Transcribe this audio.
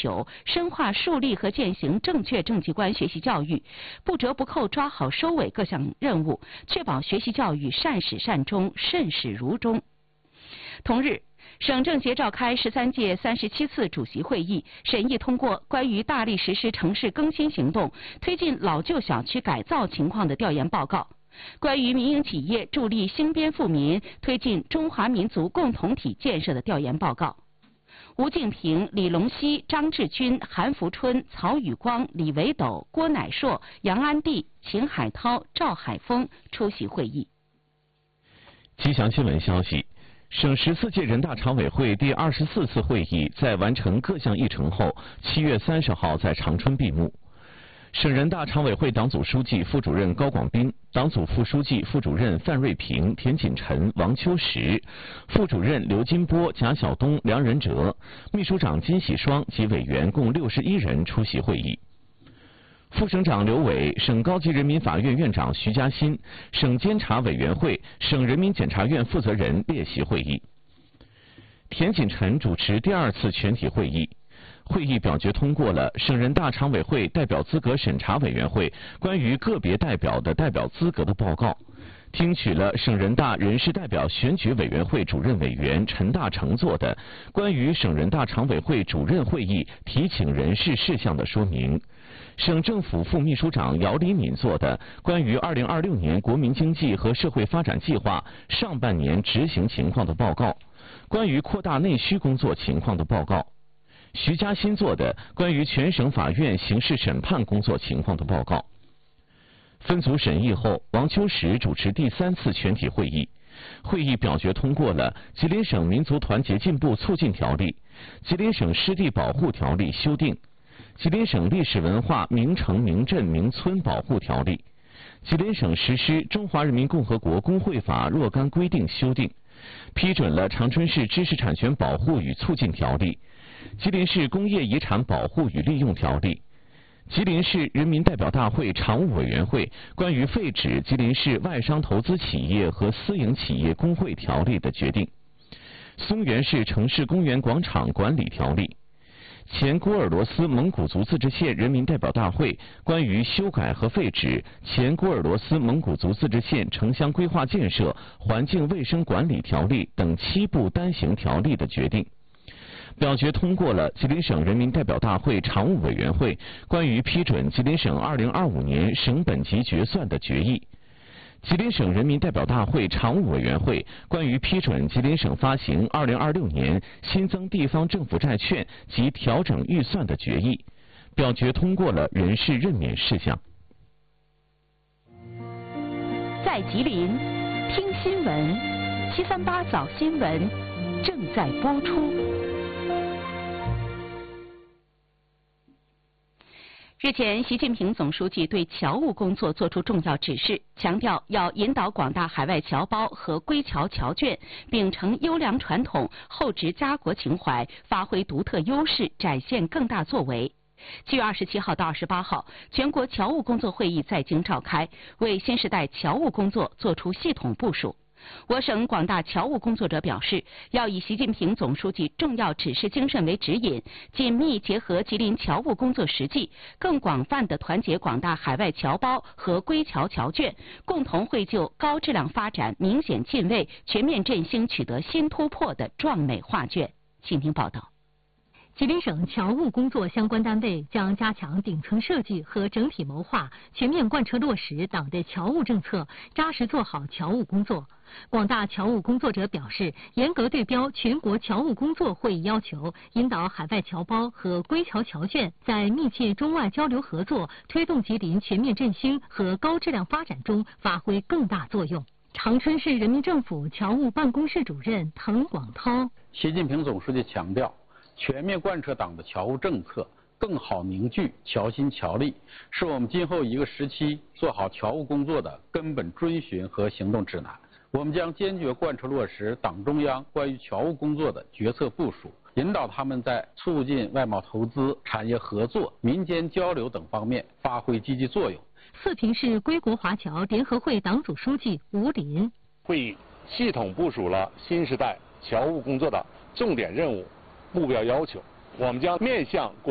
9，深化树立和践行正确政绩观学习教育，不折不扣抓好收尾各项任务，确保学习教育善始善终，慎始如终。同日，省政协召开13届37次主席会议，审议通过关于大力实施城市更新行动、推进老旧小区改造情况的调研报告。关于民营企业助力兴边富民、推进中华民族共同体建设的调研报告。吴敬平、李龙溪、张志军、韩福春、曹宇光、李维斗、郭乃硕、杨安娣、秦海涛、赵海峰出席会议。 吉祥新闻消息，省14届人大常委会第24次会议在完成各项议程后，7月30号在长春闭幕。省人大常委会党组书记、副主任高广斌，党组副书记、副主任范瑞平、田锦臣、王秋实，副主任刘金波、贾晓东、梁仁哲，秘书长金喜双及委员共61人出席会议。副省长刘伟、省高级人民法院院长徐嘉欣、省监察委员会、省人民检察院负责人列席会议。田锦臣主持第2次全体会议。会议表决通过了省人大常委会代表资格审查委员会关于个别代表的代表资格的报告，听取了省人大人事代表选举委员会主任委员陈大成做的关于省人大常委会主任会议提请人事事项的说明，省政府副秘书长姚黎敏做的关于2026年国民经济和社会发展计划上半年执行情况的报告，关于扩大内需工作情况的报告。徐嘉欣做的关于全省法院刑事审判工作情况的报告。分组审议后，王秋实主持第3次全体会议。会议表决通过了《吉林省民族团结进步促进条例》、《吉林省湿地保护条例》修订、《吉林省历史文化名城名镇名村保护条例》、《吉林省实施中华人民共和国工会法》若干规定修订，批准了长春市知识产权保护与促进条例、吉林市工业遗产保护与利用条例、吉林市人民代表大会常务委员会关于废止吉林市外商投资企业和私营企业工会条例的决定、松原市城市公园广场管理条例、前郭尔罗斯蒙古族自治县人民代表大会关于修改和废止前郭尔罗斯蒙古族自治县城乡规划建设环境卫生管理条例等7部单行条例的决定。表决通过了吉林省人民代表大会常务委员会关于批准吉林省2025年省本级决算的决议，吉林省人民代表大会常务委员会关于批准吉林省发行2026年新增地方政府债券及调整预算的决议，表决通过了人事任免事项。 在吉林听新闻，738早新闻正在播出。日前，习近平总书记对侨务工作作出重要指示，强调要引导广大海外侨胞和归侨侨眷秉承优良传统，厚植家国情怀，发挥独特优势，展现更大作为。7月27号到28号，全国侨务工作会议在京召开，为新时代侨务工作作出系统部署。我省广大侨务工作者表示，要以习近平总书记重要指示精神为指引，紧密结合吉林侨务工作实际，更广泛地团结广大海外侨胞和归侨侨眷，共同绘就高质量发展明显进位、全面振兴取得新突破的壮美画卷。请听报道。 吉林省侨务工作相关单位将加强顶层设计和整体谋划，全面贯彻落实党的侨务政策，扎实做好侨务工作。广大侨务工作者表示，严格对标全国侨务工作会议要求，引导海外侨胞和归侨侨眷在密切中外交流合作、推动吉林全面振兴和高质量发展中发挥更大作用。长春市人民政府侨务办公室主任滕广涛： 习近平总书记强调，全面贯彻党的侨务政策，更好凝聚侨心侨力，是我们今后一个时期做好侨务工作的根本遵循和行动指南。我们将坚决贯彻落实党中央关于侨务工作的决策部署，引导他们在促进外贸投资、产业合作、民间交流等方面发挥积极作用。 四平市归国华侨联合会党组书记吴林： 会议系统部署了新时代侨务工作的重点任务、目标要求，我们将面向